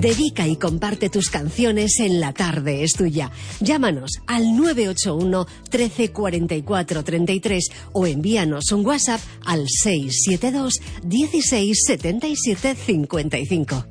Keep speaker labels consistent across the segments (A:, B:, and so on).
A: Dedica y comparte tus canciones en La Tarde es Tuya. Llámanos al 981 13 44 33 o envíanos un WhatsApp al 672 16 77 55.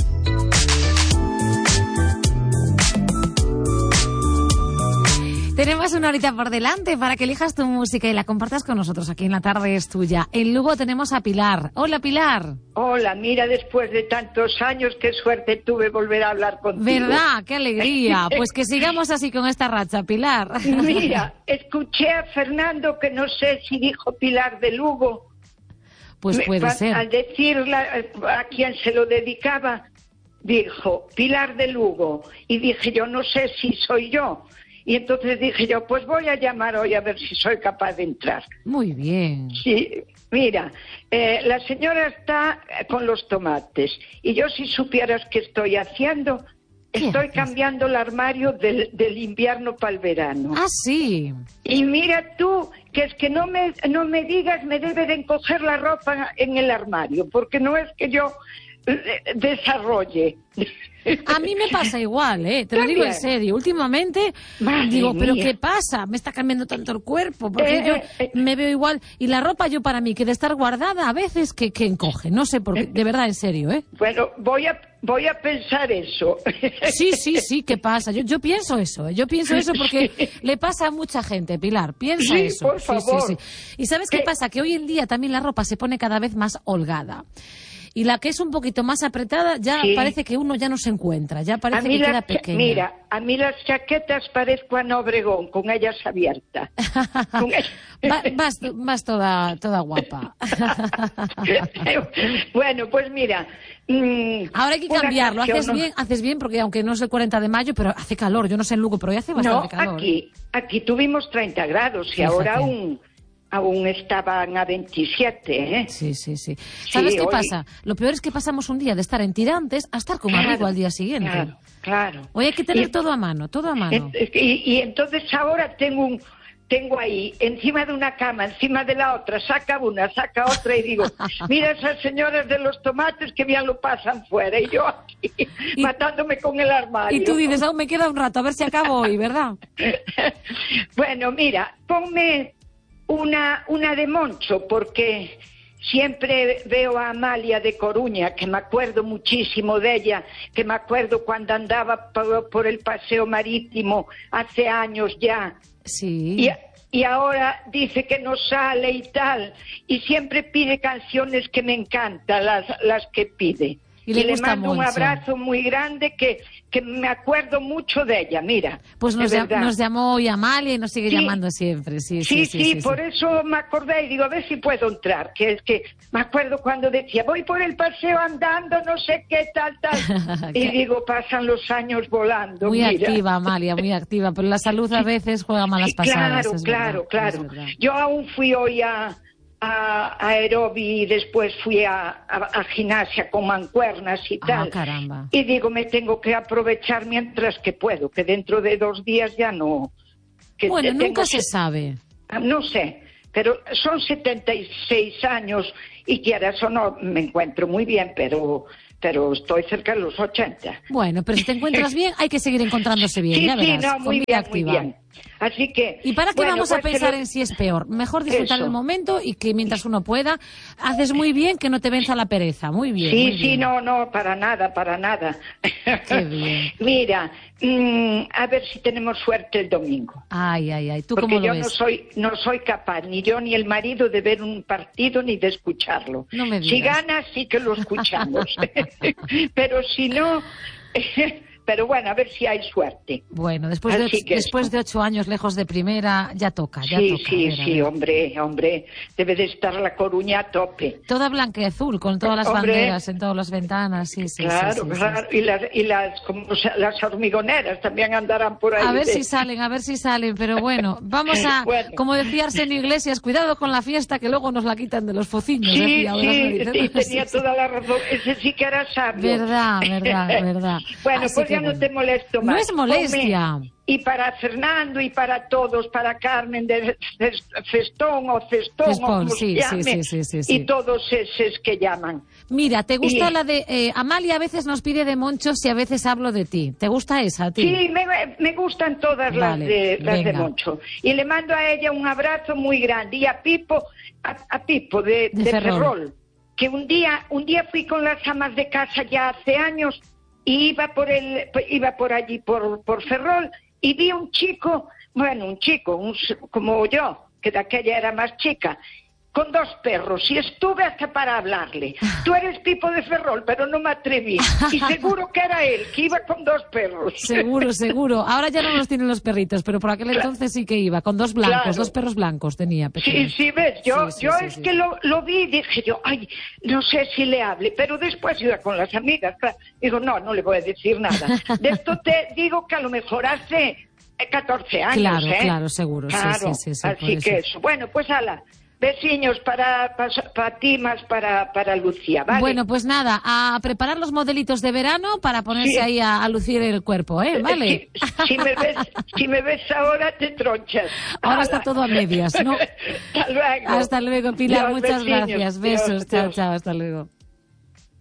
B: Tenemos una horita por delante para que elijas tu música y la compartas con nosotros aquí en La Tarde es Tuya. En Lugo tenemos a Pilar. Hola, Pilar.
C: Hola, mira, después de tantos años, qué suerte tuve volver a hablar contigo.
B: ¿Verdad? ¡Qué alegría! Pues que sigamos así con esta racha, Pilar.
C: Mira, escuché a Fernando, que no sé si dijo Pilar de Lugo.
B: Pues puede ser.
C: Al decirla a quien se lo dedicaba, dijo Pilar de Lugo. Y dije yo, no sé si soy yo. Y entonces dije yo, pues voy a llamar hoy a ver si soy capaz de entrar.
B: Muy bien.
C: Sí, mira, la señora está con los tomates. Y yo, si supieras qué estoy haciendo, estoy cambiando el armario del invierno para el verano.
B: Ah, sí.
C: Y mira tú, que es que no me digas, me debe de encoger la ropa en el armario, porque no es que yo desarrolle.
B: A mí me pasa igual, te lo digo en serio. Últimamente digo, ¿pero qué pasa? Me está cambiando tanto el cuerpo, porque yo me veo igual. Y la ropa, yo para mí, que de estar guardada a veces que encoge. No sé por qué, de verdad, en serio,
C: Bueno, voy a pensar eso.
B: Sí, ¿qué pasa? Yo pienso eso, Yo pienso eso porque le pasa a mucha gente, Pilar. Piensa eso.
C: Por favor.
B: Sí. ¿Y sabes qué pasa? Que hoy en día también la ropa se pone cada vez más holgada. Y la que es un poquito más apretada, ya parece que uno ya no se encuentra, ya parece que queda pequeña.
C: Mira, a mí las chaquetas parezco Ana Obregón, con ellas abiertas.
B: Vas toda guapa.
C: Bueno, pues mira...
B: ahora hay que cambiarlo, haces bien, porque aunque no es el 40 de mayo, pero hace calor, yo no sé en Lugo, pero hoy hace bastante calor.
C: Aquí tuvimos 30 grados y ahora aún estaban a 27,
B: Sí. ¿Sabes qué pasa? Lo peor es que pasamos un día de estar en tirantes a estar con abrigo al día siguiente.
C: Claro.
B: Hoy hay que tener todo a mano.
C: Y entonces ahora tengo ahí, encima de una cama, encima de la otra, saca una, saca otra y digo, mira esas señoras de los tomates que bien lo pasan fuera. Y yo aquí, matándome con el armario.
B: Y tú dices, aún me queda un rato, a ver si acabo hoy, ¿verdad?
C: Bueno, mira, ponme una de Moncho, porque siempre veo a Amalia de Coruña, que me acuerdo muchísimo de ella, que me acuerdo cuando andaba por el paseo marítimo hace años ya.
B: Sí.
C: Y ahora dice que no sale y tal, y siempre pide canciones que me encantan, las que pide.
B: Y le
C: mando
B: mucho.
C: Un abrazo muy grande que me acuerdo mucho de ella, mira.
B: Pues nos llamó hoy Amalia y nos sigue llamando siempre. Sí,
C: por eso me acordé y digo, a ver si puedo entrar. Que es que me acuerdo cuando decía, voy por el paseo andando, no sé qué, tal. Y digo, pasan los años volando.
B: Muy
C: mira.
B: Activa, Amalia, muy activa. Pero la salud a veces juega malas pasadas.
C: Claro. Yo aún fui hoy a aerobi y después fui a gimnasia con mancuernas y tal.
B: Caramba.
C: Y digo, me tengo que aprovechar mientras que puedo, que dentro de 2 días ya no.
B: Bueno, nunca se sabe.
C: No sé, pero son 76 años y quieras o no, me encuentro muy bien, pero estoy cerca de los 80.
B: Bueno, pero si te encuentras bien, hay que seguir encontrándose bien, ya verás.
C: Muy bien. Así que...
B: ¿Y para qué vamos a pensar en si es peor? Mejor disfrutar el momento y que mientras uno pueda, haces muy bien que no te venza la pereza. Muy bien.
C: Sí, no, para nada.
B: Qué bien.
C: Mira, a ver si tenemos suerte el domingo.
B: Ay, ¿tú
C: porque
B: cómo lo
C: ves?
B: Porque
C: yo no soy capaz, ni yo ni el marido, de ver un partido ni de escucharlo.
B: No me digas.
C: Si gana, sí que lo escuchamos. Pero si no... Pero bueno, a ver si hay suerte.
B: Bueno, después de 8 años lejos de primera, ya toca.
C: Sí, hombre, debe de estar La Coruña a tope.
B: Toda blanca y azul, con todas las banderas en todas las ventanas, sí.
C: Claro. Y las hormigoneras también andarán por ahí.
B: A ver si salen, pero bueno, vamos a, como decía Arsenio Iglesias, cuidado con la fiesta que luego nos la quitan de los fociños.
C: Sí, tenía toda la razón, ese sí que era sabio.
B: Verdad.
C: Bueno, pues ya no te molesto más.
B: No es molestia.
C: Y para Fernando y para todos, para Carmen de Festón o Cestón, o como se llame, y todos esos que llaman.
B: Mira, ¿te gusta la de Amalia? A veces nos pide de Monchos y a veces hablo de ti. ¿Te gusta esa a ti?
C: Sí, me gustan todas las de Moncho. Y le mando a ella un abrazo muy grande. Y a Pipo de Ferrol, que un día fui con las amas de casa ya hace años y iba por allí por Ferrol y vi un chico, como yo, que de aquella era más chica, con 2 perros, y estuve hasta para hablarle. Tú eres Pipo de Ferrol, pero no me atreví. Y seguro que era él, que iba con 2 perros.
B: Seguro. Ahora ya no los tienen los perritos, pero por aquel entonces sí que iba, con 2 blancos, 2 perros blancos tenía. Pequeños.
C: Sí, ves, yo que lo vi y dije yo, ay, no sé si le hable, pero después iba con las amigas, claro. Digo, no le voy a decir nada. De esto te digo que a lo mejor hace 14 años,
B: Claro, seguro.
C: Claro,
B: sí,
C: así que eso. Bueno, pues ala. Besiños para ti, más para Lucía, ¿vale?
B: Bueno, pues nada, a preparar los modelitos de verano para ponerse ahí a lucir el cuerpo, ¿vale?
C: Si me ves ahora, te tronchas.
B: Ahora está todo a medias, ¿no?
C: Hasta luego.
B: Hasta luego, Pilar, muchas
C: besiños,
B: gracias. Besos, chao, hasta luego.